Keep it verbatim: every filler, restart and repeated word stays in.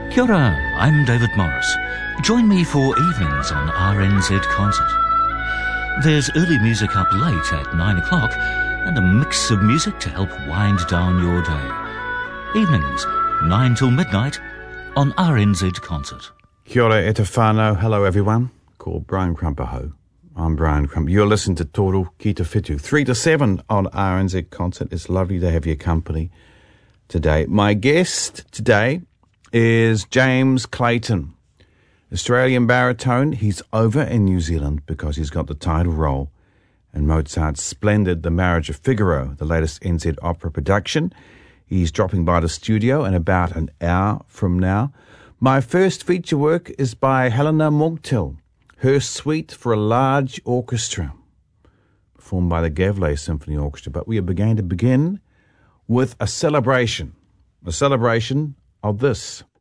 Kia ora, I'm David Morris. Join me for evenings on R N Z Concert. There's early music up late at nine o'clock and a mix of music to help wind down your day. Evenings, nine till midnight on R N Z Concert. Kia ora e te whānau. Hello everyone. Called Brian Crumpaho. I'm Brian Crump. You're listening to Toro Ki Te Whitu. three to seven on R N Z Concert. It's lovely to have your company today. My guest today is James Clayton, Australian baritone. He's over in New Zealand because he's got the title role in Mozart's splendid The Marriage of Figaro, the latest N Z opera production. He's dropping by the studio in about an hour from now. My first feature work is by Helena Mogtil, her suite for a large orchestra, performed by the Gavle Symphony Orchestra. But we are beginning to begin with a celebration, a celebration of this.